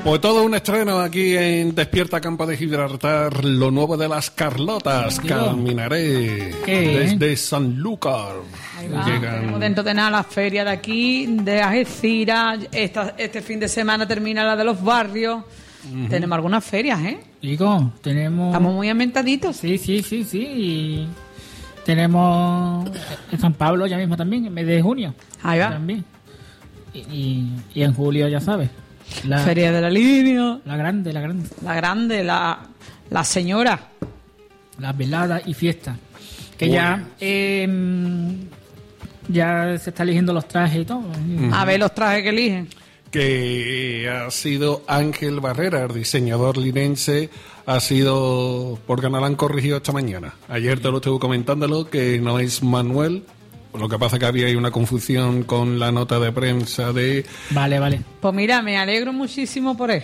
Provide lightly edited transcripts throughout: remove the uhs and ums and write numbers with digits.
Pues todo un estreno aquí en Despierta Campo de Gibraltar, lo nuevo de las Carlotas. Caminaré desde Sanlúcar. Tenemos dentro de nada la feria de aquí, de Algeciras. Este fin de semana termina la de los barrios. Tenemos algunas ferias, ¿eh? Digo, tenemos... Estamos muy ambientaditos. Sí. Y tenemos en San Pablo ya mismo también, en mes de junio. Ahí va. También. Y en julio, ya sabes. La Feria de la Línea. La grande. La señora. Las veladas y fiestas. Que ya se está eligiendo los trajes y todo. A ver los trajes que eligen. Que ha sido Ángel Barrera, el diseñador linense, ha sido, porque no lo han corregido esta mañana. Ayer te lo estuve comentándolo, que no es Manuel. Lo que pasa que había ahí una confusión con la nota de prensa de... Vale. Pues mira, me alegro muchísimo por él.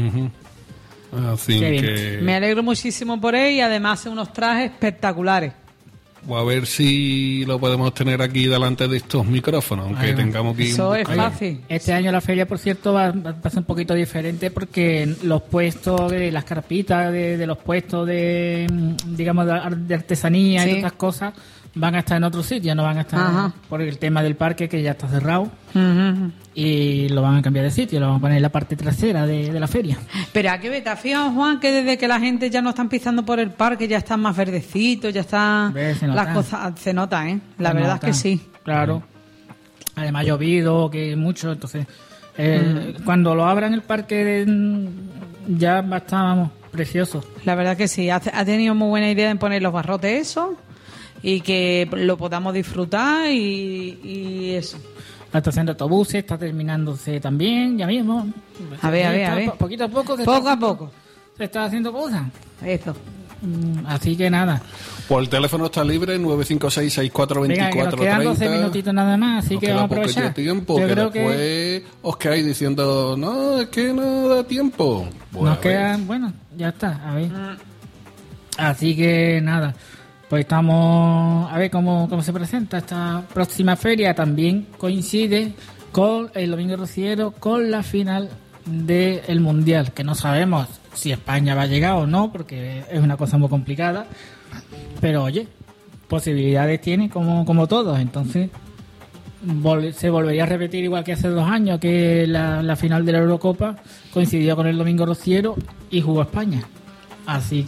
Así que... Me alegro muchísimo por él y además hace unos trajes espectaculares. A ver si lo podemos tener aquí delante de estos micrófonos, aunque tengamos que... Eso es fácil. Este año la feria, por cierto, va a ser un poquito diferente porque los puestos de las carpitas, de los puestos de, digamos, de artesanía y otras cosas, van a estar en otro sitio, no van a estar por el tema del parque que ya está cerrado. Y lo van a cambiar de sitio, lo van a poner en la parte trasera de la feria. Pero a qué ve, ¿te has fijado, Juan, que desde que la gente ya no están pisando por el parque ya están más verdecitos, ya están las cosas, se nota, ¿eh? La verdad es que sí. Claro. Además ha llovido, que mucho, entonces cuando lo abran el parque ya va a estar, vamos, precioso. La verdad que sí, ha tenido muy buena idea en poner los barrotes eso y que lo podamos disfrutar y eso. La estación de autobuses está terminándose también, ya mismo. A ver. Poquito a poco. Poco a poco. Se está haciendo cosas. Eso. Así que nada. Pues el teléfono está libre, 956-642430. Venga, que nos quedan 12 minutitos nada más, así que vamos a aprovechar. Tiempo, yo que creo después os quedáis diciendo, no, es que no da tiempo. Pues nos quedan, bueno, ya está, a ver. Así que nada. Pues estamos a ver cómo se presenta esta próxima feria. También coincide con el Domingo Rociero, con la final del Mundial, que no sabemos si España va a llegar o no, porque es una cosa muy complicada. Pero oye, posibilidades tiene como todos. Entonces se volvería a repetir igual que hace 2 años, que la final de la Eurocopa coincidió con el Domingo Rociero y jugó España. Así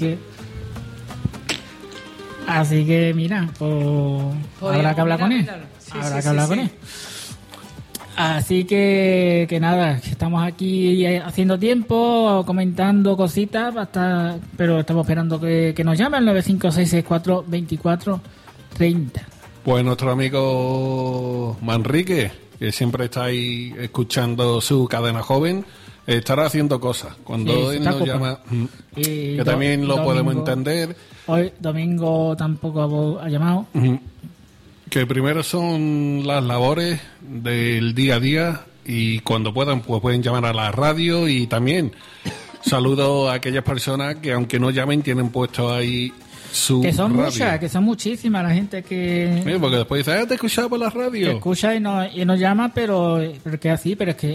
que mira, pues habrá que hablar con él. Con él. Así que nada, estamos aquí haciendo tiempo, comentando cositas, pero estamos esperando que nos llamen al 956642430. Pues nuestro amigo Manrique, que siempre está ahí escuchando su cadena joven, estará haciendo cosas. Cuando él nos llama, que también lo podemos entender. Hoy, Domingo, tampoco ha llamado. Que primero son las labores del día a día y cuando puedan, pues pueden llamar a la radio. Y también saludo a aquellas personas que, aunque no llamen, tienen puesto ahí su que son radio. Muchas, que son muchísimas la gente que... Sí, porque después dice, te he escuchado por la radio. Que escucha y no llama, pero que así, pero es que...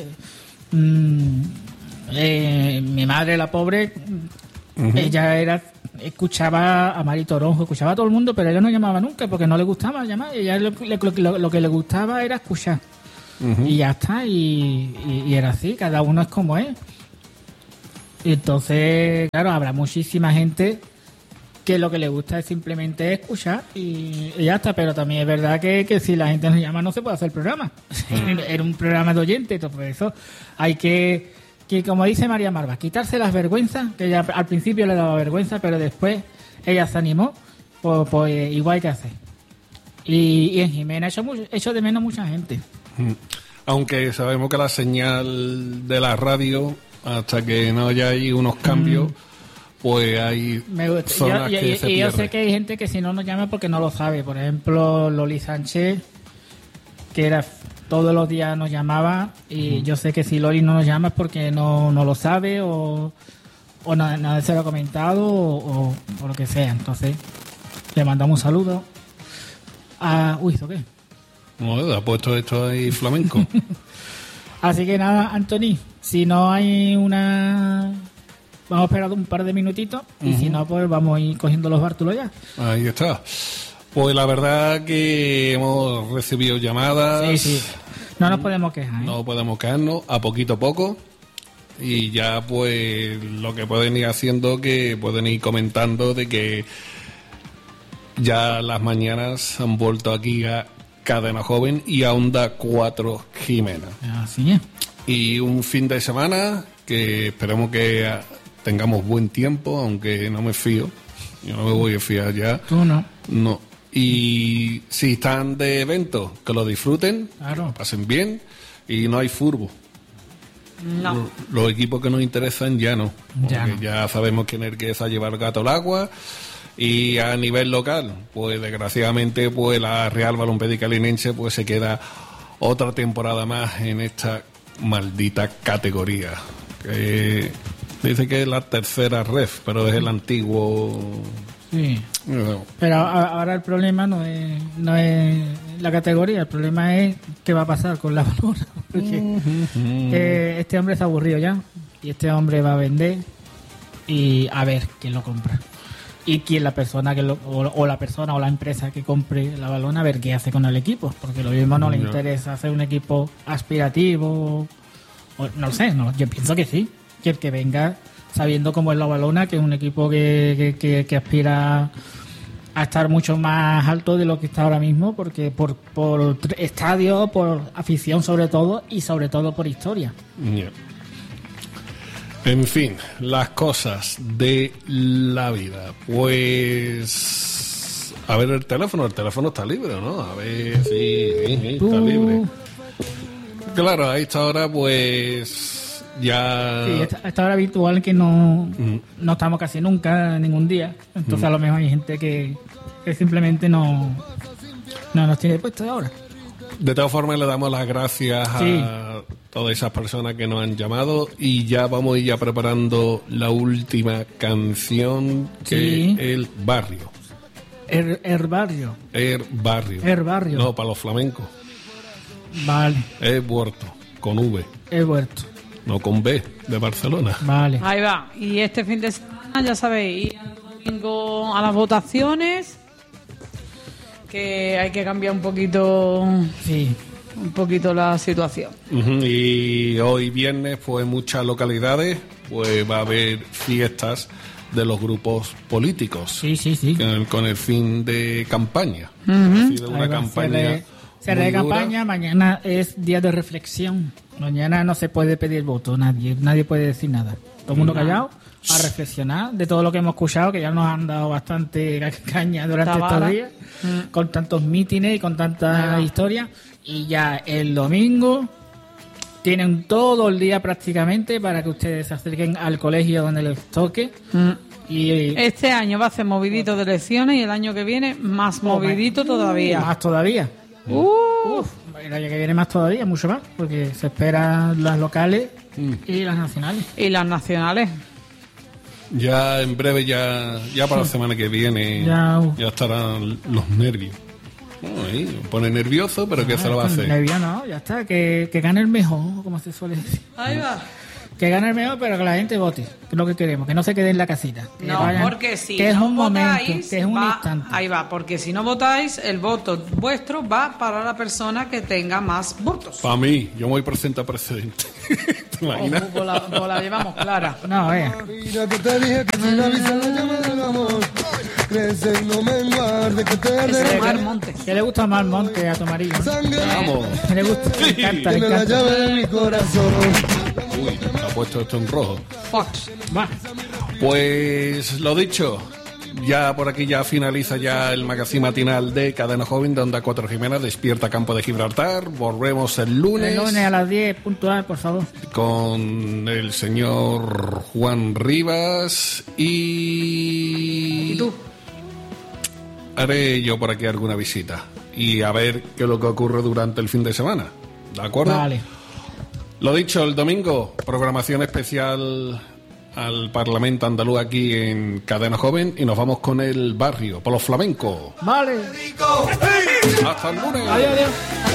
mi madre, la pobre, ella escuchaba a Mari Toronjo, escuchaba a todo el mundo, pero ella no llamaba nunca porque no le gustaba llamar. Ella lo que le gustaba era escuchar. Y ya está, y era así, cada uno es como es. Y entonces, claro, habrá muchísima gente que lo que le gusta es simplemente escuchar y ya está, pero también es verdad que si la gente nos llama no se puede hacer el programa. Era un programa de oyentes, por eso hay que, como dice María Marva, quitarse las vergüenzas, que ella al principio le daba vergüenza, pero después ella se animó, pues igual que hace. Y en Jimena hecho de menos mucha gente. Aunque sabemos que la señal de la radio, hasta que no haya ahí unos cambios, pues hay zonas que se pierden. Yo sé que hay gente que si no nos llama porque no lo sabe. Por ejemplo, Loli Sánchez, que era todos los días nos llamaba, y yo sé que si Loli no nos llama es porque no lo sabe o nadie se lo ha comentado o lo que sea. Entonces le mandamos un saludo ¿eso qué? No, ha puesto esto ahí flamenco. Así que nada, Anthony, si no hay una... Vamos a esperar un par de minutitos y si no, pues vamos a ir cogiendo los bártulos ya. Ahí está. Pues la verdad que hemos recibido llamadas. Sí. No nos podemos quejar, ¿eh? No podemos quejarnos, a poquito a poco. Y ya pues lo que pueden ir haciendo, que pueden ir comentando de que ya las mañanas han vuelto aquí a Cadena Joven y a Onda 4 Jimena. Así es. Y un fin de semana que esperemos que tengamos buen tiempo, aunque no me fío. Yo no me voy a fiar ya. Tú no. No. Y si están de evento, que lo disfruten, Claro. que lo pasen bien y no hay furbo. No. Los equipos que nos interesan ya no. Ya Porque no. ya sabemos quién es el que se ha llevado el gato al agua. Y a nivel local, pues desgraciadamente pues la Real Balompédica Linense pues se queda otra temporada más en esta maldita categoría. Que dice que es la tercera ref, pero es el antiguo. Sí. Pero ahora el problema no es la categoría, el problema es qué va a pasar con la balona. Porque este hombre se ha aburrido ya y este hombre va a vender y a ver quién lo compra. Y quién la persona o la persona o la empresa que compre la balona, a ver qué hace con el equipo. Porque lo mismo no le interesa hacer un equipo aspirativo. O, no lo sé, yo pienso que sí. Que el que venga sabiendo cómo es la balona, que es un equipo que aspira a estar mucho más alto de lo que está ahora mismo, porque por estadio, por afición sobre todo, y sobre todo por historia. Yeah. En fin, las cosas de la vida. Pues a ver el teléfono está libre, ¿no? A ver, sí, está libre. Claro, a esta hora pues ya... Sí, a esta hora habitual que no estamos casi nunca, ningún día. Entonces a lo mejor hay gente que simplemente no nos tiene puesto ahora. De todas formas, le damos las gracias a todas esas personas que nos han llamado y ya vamos a ir ya preparando la última canción, que es El Barrio. El barrio. El Barrio. El barrio. No, para los flamencos. Vale. Es Huerto, con V, He vuelto. no con B, de Barcelona. Vale. Ahí va. Y este fin de semana, ya sabéis, ir el domingo a las votaciones, que hay que cambiar un poquito la situación. Ujú. Y hoy viernes, pues en muchas localidades, pues va a haber fiestas de los grupos políticos. Sí. Con el fin de campaña. Ha sido una Ahí va, campaña. cierre de muy dura. campaña, mañana es día de reflexión. Mañana no se puede pedir voto, nadie puede decir nada. Todo el mundo callado, a reflexionar de todo lo que hemos escuchado, que ya nos han dado bastante caña durante estos días, con tantos mítines y con tantas historias. Y ya el domingo tienen todo el día prácticamente para que ustedes se acerquen al colegio donde les toque. Y Este año va a ser movidito de elecciones y el año que viene más movidito todavía. más todavía. Uf, el año que viene más todavía, mucho más, porque se esperan las locales y las nacionales. Y las nacionales. Ya en breve, ya para la semana que viene, Ya. ya estarán los nervios. Ahí, me pone nervioso, pero ¿qué se lo va a hacer? Nervio no, ya está, que gane el mejor, como se suele decir. Ahí va. Que gane el mejor, pero que la gente vote, que es lo que queremos, que no se quede en la casita. Que No, vayan, porque si que es no un momento, votáis, que es un va- instante. Ahí va, porque si no votáis, el voto vuestro va para la persona que tenga más votos. Para mí, yo me voy a presentar presidente. ¿Te imaginas? Ojo, pues la llevamos clara. No, Mira que te dije que sin avisar la llama del amor crece y no menguar de que te Ese arde es Mar Montes. que le gusta más el monte a tu marido. sangre. Vamos. Que le gusta, le encanta, le Tiene la encanta. llave de mi corazón. Uy, ha puesto esto en rojo. Fox. Va. Pues lo dicho, ya por aquí ya finaliza ya el magazine matinal de Cadena Joven de Onda 4 Jimena, Despierta Campo de Gibraltar. Volvemos el lunes, El lunes a las 10, puntual, por favor. con el señor Juan Rivas y... ¿Y tú? Haré yo por aquí alguna visita y a ver qué es lo que ocurre durante el fin de semana. ¿De acuerdo? Vale. Lo dicho, el domingo, programación especial al Parlamento andaluz aquí en Cadena Joven y nos vamos con El Barrio, por los flamencos. Vale. Hasta el lunes. Adiós, adiós.